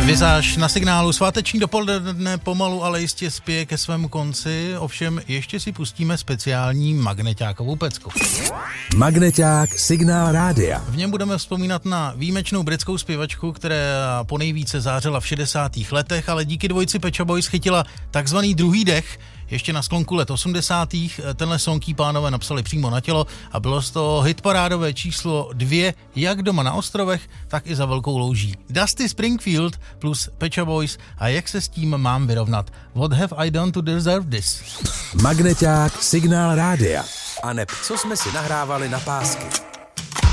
Vizáž na Signálu. Sváteční dopoledne pomalu, ale jistě spěje ke svému konci. Ovšem ještě si pustíme speciální magneťákovou pecku. Magneťák Signál rádia. V něm budeme vzpomínat na výjimečnou britskou zpěvačku, která ponejvíce zářila v 60. letech, ale díky dvojici Pet Shop Boys chytila takzvaný druhý dech. Ještě na sklonku let 80. tenhle song jí pánové napsali přímo na tělo a bylo z toho hitparádové číslo 2 jak doma na ostrovech, tak i za velkou louží. Dusty Springfield plus Pet Shop Boys a jak se s tím mám vyrovnat? What have I done to deserve this? Magneťák Signál rádia. A neb co jsme si nahrávali na pásky.